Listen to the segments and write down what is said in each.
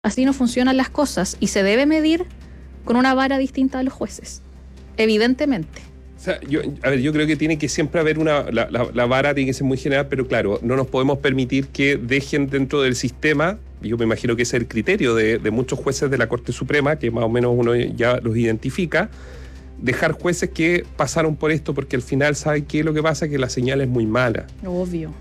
Así no funcionan las cosas y se debe medir con una vara distinta a los jueces, evidentemente. O sea, yo creo que tiene que siempre haber la vara tiene que ser muy general, pero claro, no nos podemos permitir que dejen dentro del sistema, yo me imagino que ese es el criterio de muchos jueces de la Corte Suprema, que más o menos uno ya los identifica, dejar jueces que pasaron por esto, porque al final, ¿sabe qué? Lo que pasa es que la señal es muy mala. Obvio.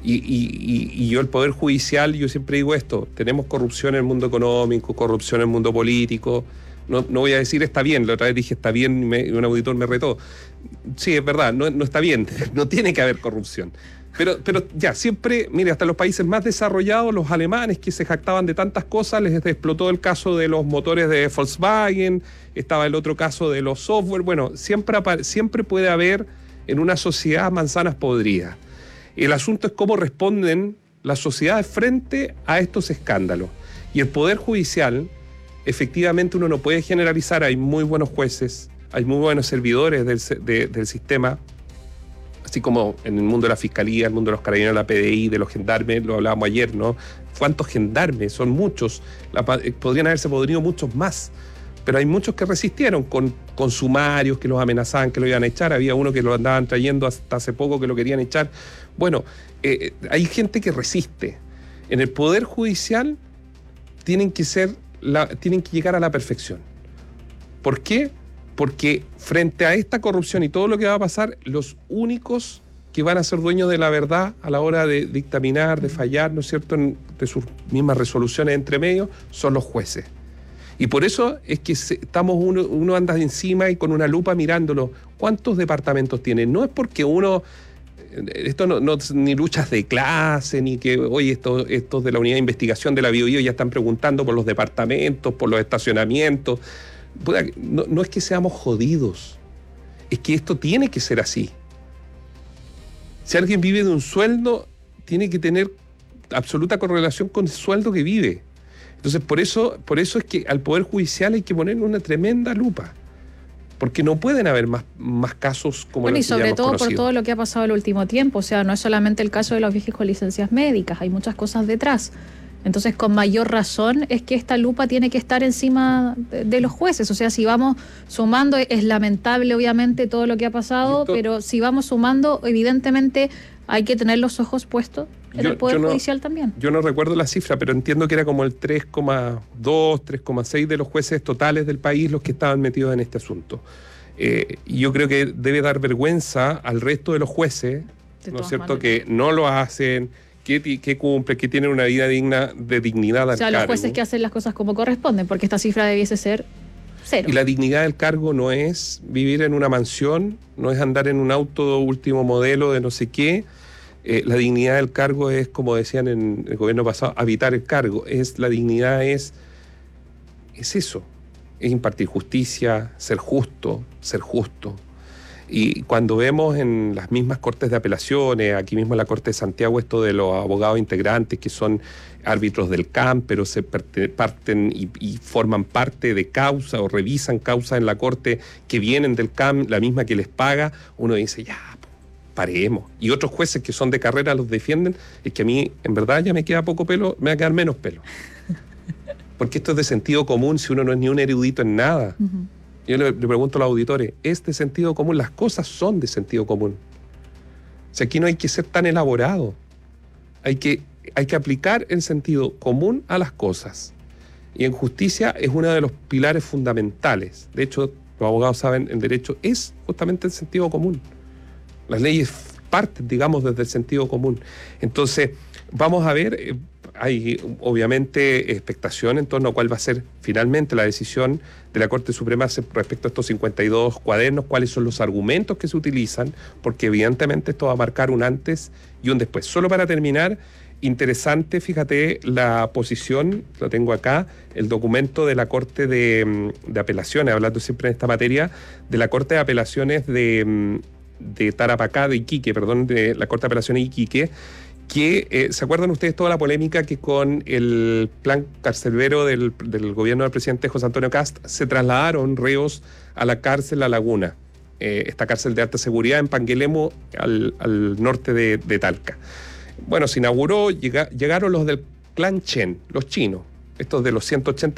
Y yo, el Poder Judicial, yo siempre digo esto, tenemos corrupción en el mundo económico, corrupción en el mundo político. No voy a decir está bien, la otra vez dije está bien y un auditor me retó. Sí, es verdad, no está bien, no tiene que haber corrupción. Pero ya, siempre, mire, hasta los países más desarrollados, los alemanes que se jactaban de tantas cosas, les explotó el caso de los motores de Volkswagen, estaba el otro caso de los software. Bueno, siempre puede haber en una sociedad manzanas podridas. El asunto es cómo responden las sociedades frente a estos escándalos. Y el Poder Judicial, efectivamente uno no puede generalizar, hay muy buenos jueces, hay muy buenos servidores del sistema, así como en el mundo de la Fiscalía, el mundo de los Carabineros, la PDI, de los gendarmes, lo hablábamos ayer, ¿no? ¿Cuántos gendarmes? Son muchos, podrían haberse podrido muchos más, pero hay muchos que resistieron con sumarios que los amenazaban que lo iban a echar, había uno que lo andaban trayendo hasta hace poco que lo querían echar. Bueno, hay gente que resiste. En el Poder Judicial tienen que llegar a la perfección. ¿Por qué? Porque frente a esta corrupción y todo lo que va a pasar, los únicos que van a ser dueños de la verdad a la hora de dictaminar, de fallar, ¿no es cierto?, de sus mismas resoluciones entre medios, son los jueces. Y por eso es que uno anda encima y con una lupa mirándolo. ¿Cuántos departamentos tiene? No es porque uno... Esto no ni luchas de clase, ni que, oye, estos de la unidad de investigación de la Bio ya están preguntando por los departamentos, por los estacionamientos. No es que seamos jodidos, es que esto tiene que ser así. Si alguien vive de un sueldo, tiene que tener absoluta correlación con el sueldo que vive. Entonces, por eso es que al Poder Judicial hay que ponerle una tremenda lupa. Porque no pueden haber más casos como los que ya hemos conocido. Bueno, y sobre todo por todo lo que ha pasado el último tiempo. O sea, no es solamente el caso de los viejos con licencias médicas, hay muchas cosas detrás. Entonces, con mayor razón es que esta lupa tiene que estar encima de los jueces. O sea, si vamos sumando, es lamentable obviamente todo lo que ha pasado, pero si vamos sumando, evidentemente hay que tener los ojos puestos en el Poder Judicial también. Yo no recuerdo la cifra, pero entiendo que era como el 3,2, 3,6 de los jueces totales del país los que estaban metidos en este asunto. Y yo creo que debe dar vergüenza al resto de los jueces, ¿no es cierto?, que no lo hacen, que cumplen, que tienen una vida digna, de dignidad al cargo. O sea, los jueces que hacen las cosas como corresponden, porque esta cifra debiese ser 0. Y la dignidad del cargo no es vivir en una mansión, no es andar en un auto último modelo de no sé qué. La dignidad del cargo es, como decían en el gobierno pasado, habitar el cargo. La dignidad es eso, es impartir justicia, ser justo. Y cuando vemos en las mismas cortes de apelaciones, aquí mismo en la Corte de Santiago, esto de los abogados integrantes que son árbitros del CAM, pero se parten y forman parte de causa o revisan causas en la Corte que vienen del CAM, la misma que les paga, uno dice, ya, paremos. Y otros jueces que son de carrera los defienden, es que a mí, en verdad, ya me queda poco pelo, me va a quedar menos pelo. Porque esto es de sentido común si uno no es ni un erudito en nada. Uh-huh. Yo le pregunto a los auditores, ¿es de sentido común? Las cosas son de sentido común. O sea, aquí no hay que ser tan elaborado. Hay que aplicar el sentido común a las cosas. Y en justicia es uno de los pilares fundamentales. De hecho, los abogados saben, el derecho es justamente el sentido común. Las leyes parten, digamos, desde el sentido común. Entonces, vamos a ver, hay obviamente expectación en torno a cuál va a ser finalmente la decisión de la Corte Suprema respecto a estos 52 cuadernos, cuáles son los argumentos que se utilizan, porque evidentemente esto va a marcar un antes y un después. Solo para terminar, interesante, fíjate, la posición, lo tengo acá, el documento de la Corte de Apelaciones, hablando siempre en esta materia, de la Corte de Apelaciones de Tarapacá, de la Corte de Apelaciones de Iquique, que, ¿se acuerdan ustedes toda la polémica que con el plan carcelero del gobierno del presidente José Antonio Kast se trasladaron reos a la cárcel La Laguna, esta cárcel de alta seguridad en Panguilemo, al norte de Talca? Bueno, se inauguró, llegaron los del clan Chen, los chinos, estos de los 180